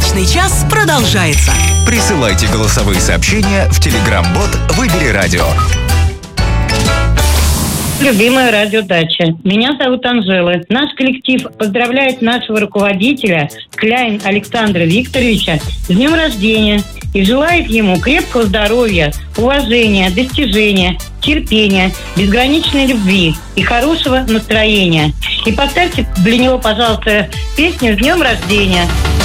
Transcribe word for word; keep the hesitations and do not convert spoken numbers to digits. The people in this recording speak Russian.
Личный час продолжается. Присылайте голосовые сообщения в Telegram-бот «Выбери радио». Любимая радиодача. Меня зовут Анжела. Наш коллектив поздравляет нашего руководителя Кляйн Александра Викторовича с днем рождения и желает ему крепкого здоровья, уважения, достижения, терпения, безграничной любви и хорошего настроения. И поставьте для него, пожалуйста, песню «С днем рождения».